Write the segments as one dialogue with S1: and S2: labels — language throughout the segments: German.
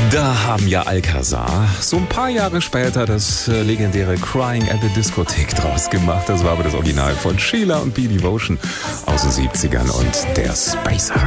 S1: Da haben ja Alcazar so ein paar Jahre später das legendäre Crying at the Discotheque draus gemacht. Das war aber das Original von Sheila und B. Devotion aus den 70ern und der Spacer.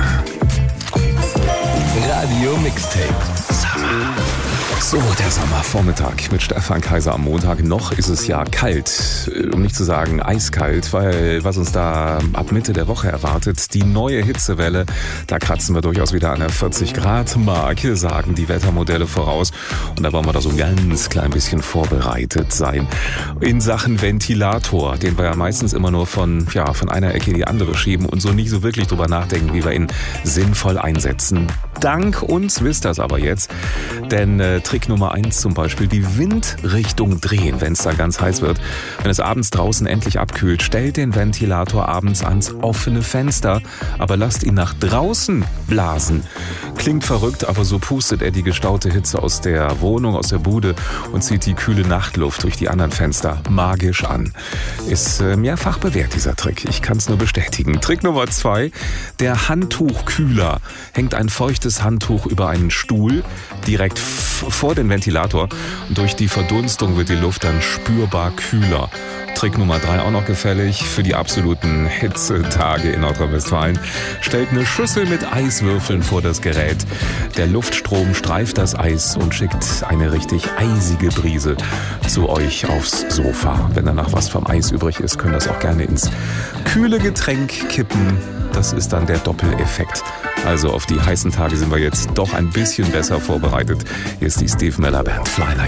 S2: Radio Mixtape.
S1: So, der Sommervormittag mit Stefan Kaiser am Montag. Noch ist es ja kalt, um nicht zu sagen eiskalt, weil was uns da ab Mitte der Woche erwartet, die neue Hitzewelle, da kratzen wir durchaus wieder an der 40-Grad-Marke, sagen die Wettermodelle voraus. Und da wollen wir da so ein ganz klein bisschen vorbereitet sein. In Sachen Ventilator, den wir ja meistens immer nur von einer Ecke in die andere schieben und so nicht so wirklich drüber nachdenken, wie wir ihn sinnvoll einsetzen. Dank uns wisst das aber jetzt, denn Trick Nummer 1 zum Beispiel, die Windrichtung drehen, wenn es da ganz heiß wird. Wenn es abends draußen endlich abkühlt, stellt den Ventilator abends ans offene Fenster, aber lasst ihn nach draußen blasen. Klingt verrückt, aber so pustet er die gestaute Hitze aus der Wohnung, aus der Bude und zieht die kühle Nachtluft durch die anderen Fenster magisch an. Ist mehrfach bewährt, dieser Trick. Ich kann es nur bestätigen. Trick Nummer 2, der Handtuchkühler. Hängt ein feuchtes Handtuch über einen Stuhl, direkt vor den Ventilator. Durch die Verdunstung wird die Luft dann spürbar kühler. Trick Nummer 3 auch noch gefällig für die absoluten Hitzetage in Nordrhein-Westfalen. Stellt eine Schüssel mit Eiswürfeln vor das Gerät. Der Luftstrom streift das Eis und schickt eine richtig eisige Brise zu euch aufs Sofa. Wenn danach was vom Eis übrig ist, könnt ihr das auch gerne ins kühle Getränk kippen. Das ist dann der Doppeleffekt. Also auf die heißen Tage sind wir jetzt doch ein bisschen besser vorbereitet. Hier ist die Steve Miller Band Fly Like